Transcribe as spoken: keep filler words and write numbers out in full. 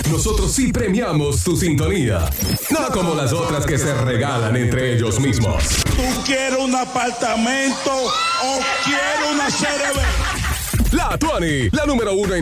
nosotros sí premiamos tu sintonía. No como las otras que se regalan entre ellos mismos. ¿Tú quieres un apartamento o quieres una C R B? La Tuani, la número uno en